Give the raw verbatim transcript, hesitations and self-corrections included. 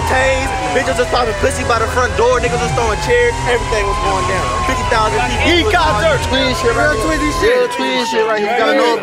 tased. Bitches was popping pussy by the front door. Niggas was throwing chairs. Everything was going down. fifty thousand people. He concert. Twin shit right here. Real twizzy shit. Real twin shit right here. You gotta know about